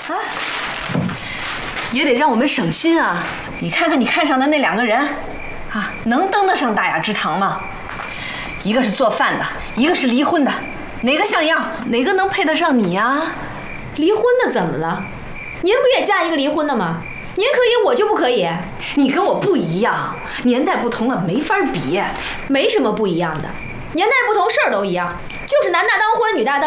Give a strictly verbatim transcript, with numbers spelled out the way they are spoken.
啊，也得让我们省心啊！你看看你看上的那两个人，啊，能登得上大雅之堂吗？一个是做饭的，一个是离婚的，哪个像样？哪个能配得上你呀？ 离婚的怎么了？您不也嫁一个离婚的吗？您可以，我就不可以？ 你跟我不一样，年代不同了，没法比。 没什么不一样的，年代不同，事儿都一样，就是男大当婚，女大当